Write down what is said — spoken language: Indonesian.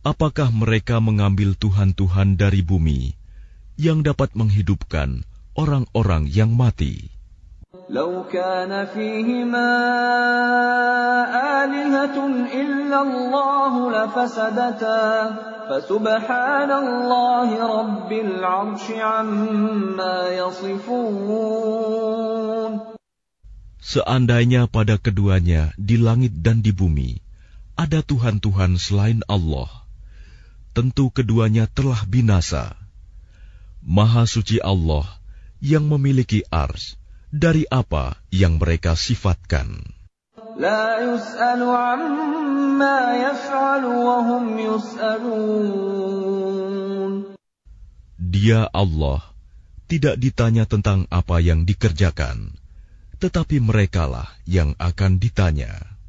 Apakah mereka mengambil tuhan-tuhan dari bumi yang dapat menghidupkan orang-orang yang mati? لو كان فيهما آلهة إلا الله لفسدتا فسبحان الله رب العرش عما يصفون. Seandainya pada keduanya di langit dan di bumi ada tuhan-tuhan selain Allah, tentu keduanya telah binasa. Maha suci Allah yang memiliki ars dari apa yang mereka sifatkan. La yus'alu amma yaf'alu wa hum yus'alun. Dia Allah tidak ditanya tentang apa yang dikerjakan, tetapi merekalah yang akan ditanya.